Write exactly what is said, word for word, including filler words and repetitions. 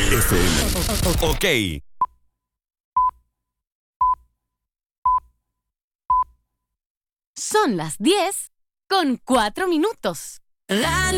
F M. Ok. Son las diez con cuatro minutos.